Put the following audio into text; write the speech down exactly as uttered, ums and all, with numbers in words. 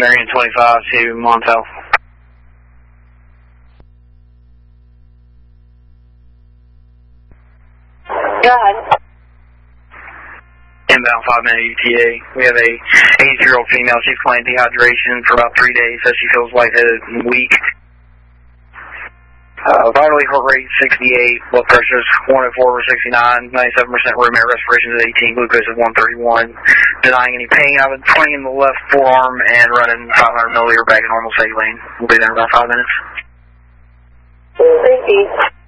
Marion twenty-five to Montel. Go ahead. Inbound five minute E T A. We have a eighty-year-old female. She's claimed dehydration for about three days. Says she feels lightheaded and weak. Uh, vitally heart rate sixty-eight. Blood pressure is one oh four over sixty-nine. ninety-seven percent room air respiration is eighteen. Glucose is one thirty-one. Denying any pain. I've been pointing in the left forearm and running five hundred milliliter bag of normal saline. We'll be there in about five minutes. Thank you.